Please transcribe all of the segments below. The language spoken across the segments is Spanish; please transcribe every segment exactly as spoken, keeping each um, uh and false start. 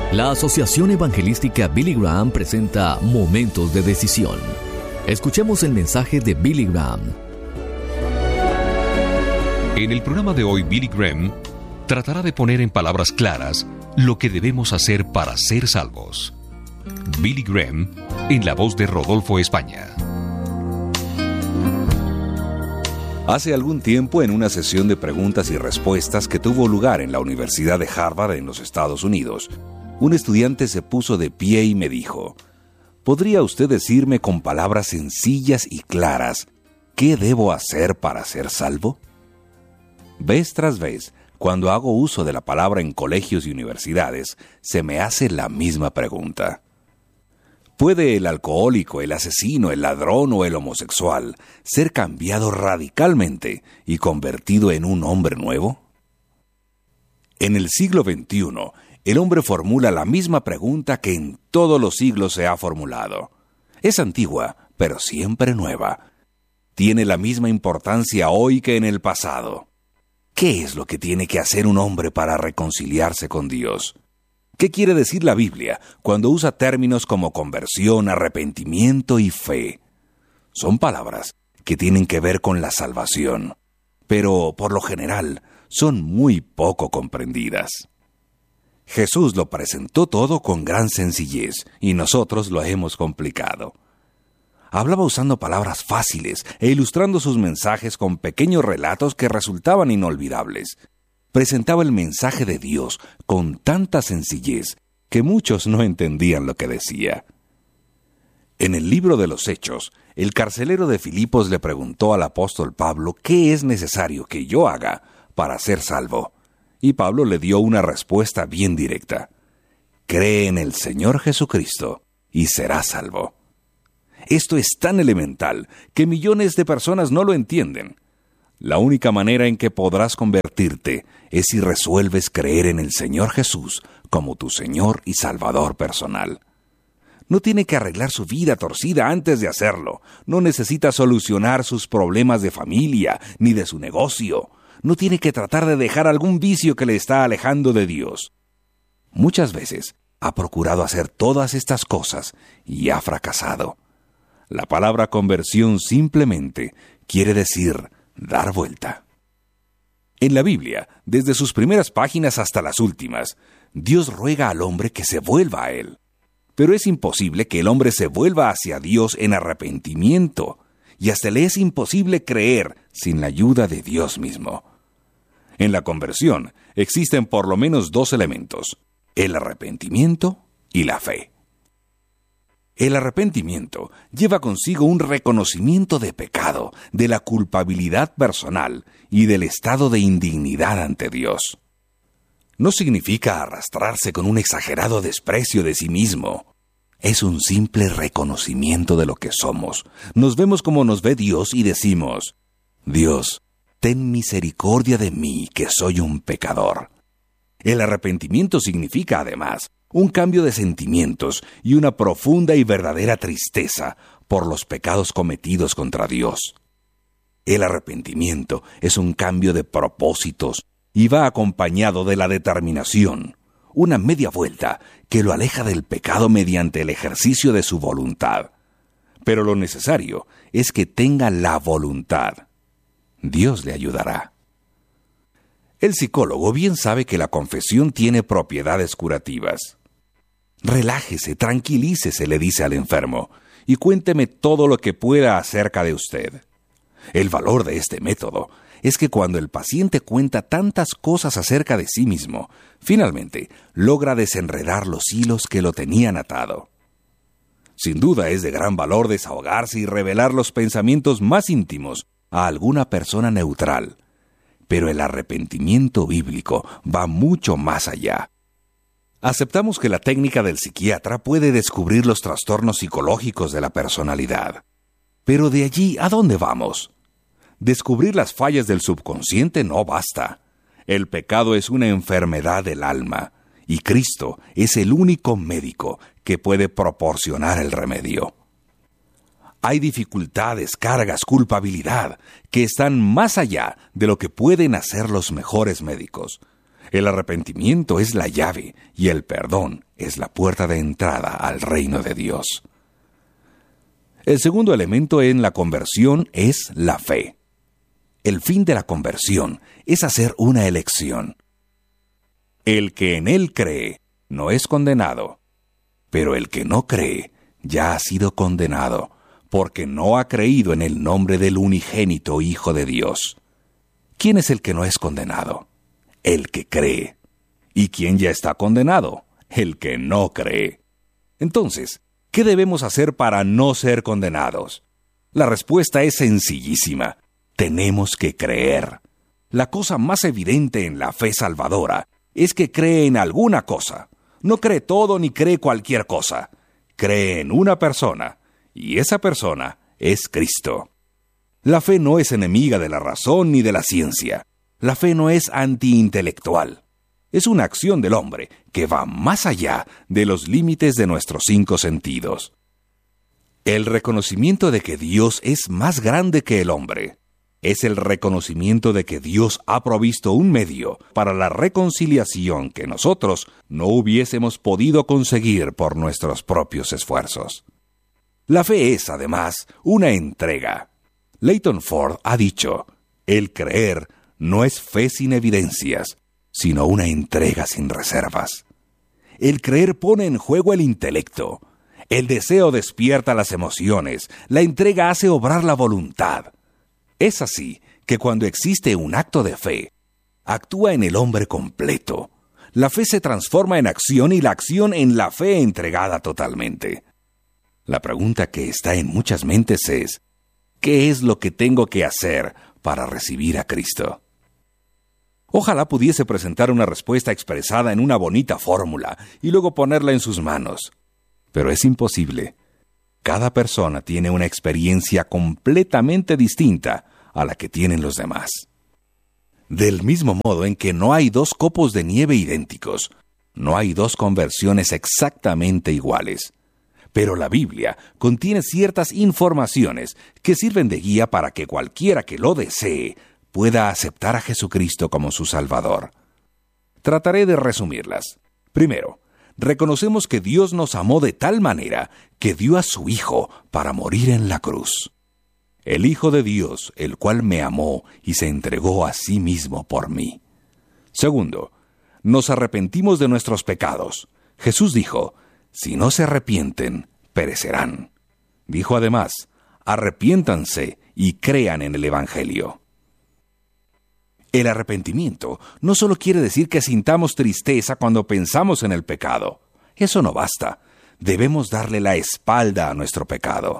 La Asociación Evangelística Billy Graham presenta Momentos de Decisión. Escuchemos el mensaje de Billy Graham. En el programa de hoy, Billy Graham tratará de poner en palabras claras lo que debemos hacer para ser salvos. Billy Graham, en la voz de Rodolfo España. Hace algún tiempo, en una sesión de preguntas y respuestas que tuvo lugar en la Universidad de Harvard en los Estados Unidos, un estudiante se puso de pie y me dijo: ¿podría usted decirme con palabras sencillas y claras qué debo hacer para ser salvo? Vez tras vez, cuando hago uso de la palabra en colegios y universidades, se me hace la misma pregunta. ¿Puede el alcohólico, el asesino, el ladrón o el homosexual ser cambiado radicalmente y convertido en un hombre nuevo? En el siglo veintiuno, el hombre formula la misma pregunta que en todos los siglos se ha formulado. Es antigua, pero siempre nueva. Tiene la misma importancia hoy que en el pasado. ¿Qué es lo que tiene que hacer un hombre para reconciliarse con Dios? ¿Qué quiere decir la Biblia cuando usa términos como conversión, arrepentimiento y fe? Son palabras que tienen que ver con la salvación, pero por lo general son muy poco comprendidas. Jesús lo presentó todo con gran sencillez y nosotros lo hemos complicado. Hablaba usando palabras fáciles e ilustrando sus mensajes con pequeños relatos que resultaban inolvidables. Presentaba el mensaje de Dios con tanta sencillez que muchos no entendían lo que decía. En el libro de los Hechos, el carcelero de Filipos le preguntó al apóstol Pablo qué es necesario que yo haga para ser salvo. Y Pablo le dio una respuesta bien directa: cree en el Señor Jesucristo y serás salvo. Esto es tan elemental que millones de personas no lo entienden. La única manera en que podrás convertirte es si resuelves creer en el Señor Jesús como tu Señor y Salvador personal. No tiene que arreglar su vida torcida antes de hacerlo. No necesita solucionar sus problemas de familia ni de su negocio. No tiene que tratar de dejar algún vicio que le está alejando de Dios. Muchas veces ha procurado hacer todas estas cosas y ha fracasado. La palabra conversión simplemente quiere decir dar vuelta. En la Biblia, desde sus primeras páginas hasta las últimas, Dios ruega al hombre que se vuelva a Él. Pero es imposible que el hombre se vuelva hacia Dios en arrepentimiento, y hasta le es imposible creer sin la ayuda de Dios mismo. En la conversión existen por lo menos dos elementos: el arrepentimiento y la fe. El arrepentimiento lleva consigo un reconocimiento de pecado, de la culpabilidad personal y del estado de indignidad ante Dios. No significa arrastrarse con un exagerado desprecio de sí mismo. Es un simple reconocimiento de lo que somos. Nos vemos como nos ve Dios y decimos: Dios, ten misericordia de mí, que soy un pecador. El arrepentimiento significa, además, un cambio de sentimientos y una profunda y verdadera tristeza por los pecados cometidos contra Dios. El arrepentimiento es un cambio de propósitos y va acompañado de la determinación, una media vuelta que lo aleja del pecado mediante el ejercicio de su voluntad. Pero lo necesario es que tenga la voluntad. Dios le ayudará. El psicólogo bien sabe que la confesión tiene propiedades curativas. Relájese, tranquilícese, le dice al enfermo, y cuénteme todo lo que pueda acerca de usted. El valor de este método es que cuando el paciente cuenta tantas cosas acerca de sí mismo, finalmente logra desenredar los hilos que lo tenían atado. Sin duda es de gran valor desahogarse y revelar los pensamientos más íntimos a alguna persona neutral, pero el arrepentimiento bíblico va mucho más allá. Aceptamos que la técnica del psiquiatra puede descubrir los trastornos psicológicos de la personalidad. Pero de allí, ¿a dónde vamos? Descubrir las fallas del subconsciente no basta. El pecado es una enfermedad del alma, y Cristo es el único médico que puede proporcionar el remedio. Hay dificultades, cargas, culpabilidad, que están más allá de lo que pueden hacer los mejores médicos. El arrepentimiento es la llave y el perdón es la puerta de entrada al reino de Dios. El segundo elemento en la conversión es la fe. El fin de la conversión es hacer una elección. El que en él cree no es condenado, pero el que no cree ya ha sido condenado, porque no ha creído en el nombre del unigénito Hijo de Dios. ¿Quién es el que no es condenado? El que cree. ¿Y quién ya está condenado? El que no cree. Entonces, ¿qué debemos hacer para no ser condenados? La respuesta es sencillísima. Tenemos que creer. La cosa más evidente en la fe salvadora es que cree en alguna cosa. No cree todo ni cree cualquier cosa. Cree en una persona, y esa persona es Cristo. La fe no es enemiga de la razón ni de la ciencia. La fe no es antiintelectual. Es una acción del hombre que va más allá de los límites de nuestros cinco sentidos. El reconocimiento de que Dios es más grande que el hombre es el reconocimiento de que Dios ha provisto un medio para la reconciliación que nosotros no hubiésemos podido conseguir por nuestros propios esfuerzos. La fe es, además, una entrega. Leighton Ford ha dicho, el creer no es fe sin evidencias, sino una entrega sin reservas. El creer pone en juego el intelecto. El deseo despierta las emociones. La entrega hace obrar la voluntad. Es así que cuando existe un acto de fe, actúa en el hombre completo. La fe se transforma en acción y la acción en la fe entregada totalmente. La pregunta que está en muchas mentes es, ¿qué es lo que tengo que hacer para recibir a Cristo? Ojalá pudiese presentar una respuesta expresada en una bonita fórmula y luego ponerla en sus manos. Pero es imposible. Cada persona tiene una experiencia completamente distinta a la que tienen los demás. Del mismo modo en que no hay dos copos de nieve idénticos, no hay dos conversiones exactamente iguales. Pero la Biblia contiene ciertas informaciones que sirven de guía para que cualquiera que lo desee pueda aceptar a Jesucristo como su Salvador. Trataré de resumirlas. Primero, reconocemos que Dios nos amó de tal manera que dio a su Hijo para morir en la cruz. El Hijo de Dios, el cual me amó y se entregó a sí mismo por mí. Segundo, nos arrepentimos de nuestros pecados. Jesús dijo, si no se arrepienten, perecerán. Dijo además, arrepiéntanse y crean en el Evangelio. El arrepentimiento no solo quiere decir que sintamos tristeza cuando pensamos en el pecado. Eso no basta. Debemos darle la espalda a nuestro pecado.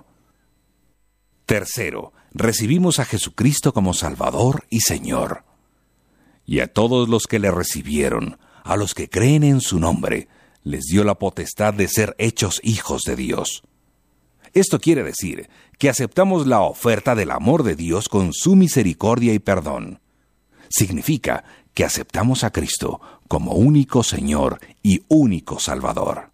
Tercero, recibimos a Jesucristo como Salvador y Señor. Y a todos los que le recibieron, a los que creen en su nombre, les dio la potestad de ser hechos hijos de Dios. Esto quiere decir que aceptamos la oferta del amor de Dios con su misericordia y perdón. Significa que aceptamos a Cristo como único Señor y único Salvador.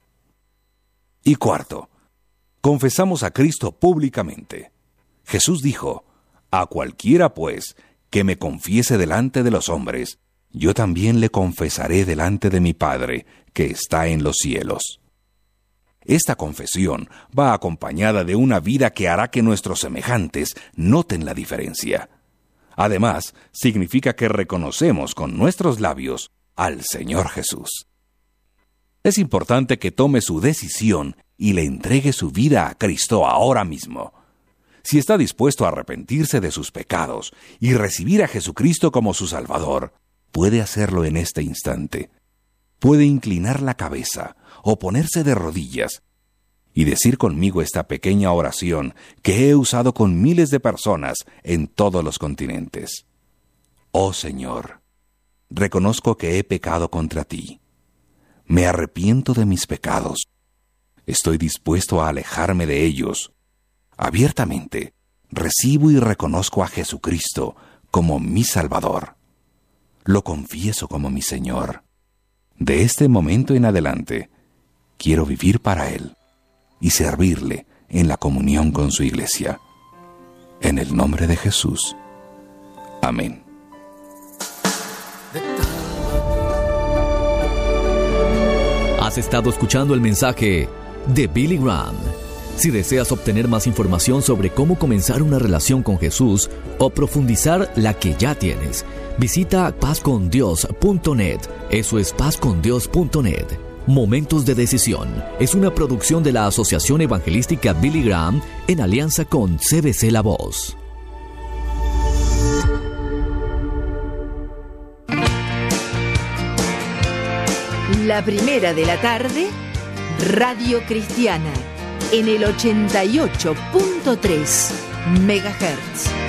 Y cuarto, confesamos a Cristo públicamente. Jesús dijo, a cualquiera pues que me confiese delante de los hombres, yo también le confesaré delante de mi Padre, que está en los cielos. Esta confesión va acompañada de una vida que hará que nuestros semejantes noten la diferencia. Además, significa que reconocemos con nuestros labios al Señor Jesús. Es importante que tome su decisión y le entregue su vida a Cristo ahora mismo. Si está dispuesto a arrepentirse de sus pecados y recibir a Jesucristo como su Salvador, puede hacerlo en este instante. Puede inclinar la cabeza o ponerse de rodillas y decir conmigo esta pequeña oración que he usado con miles de personas en todos los continentes. Oh Señor, reconozco que he pecado contra ti. Me arrepiento de mis pecados. Estoy dispuesto a alejarme de ellos. Abiertamente, recibo y reconozco a Jesucristo como mi Salvador. Lo confieso como mi Señor. De este momento en adelante, quiero vivir para Él y servirle en la comunión con su iglesia. En el nombre de Jesús. Amén. De tal Has estado escuchando el mensaje de Billy Graham. Si deseas obtener más información sobre cómo comenzar una relación con Jesús o profundizar la que ya tienes, visita paz con dios punto net. Eso es paz con dios punto net. Momentos de Decisión es una producción de la Asociación Evangelística Billy Graham en alianza con C B C La Voz. La primera de la tarde, Radio Cristiana, en el ochenta y ocho punto tres megahertz.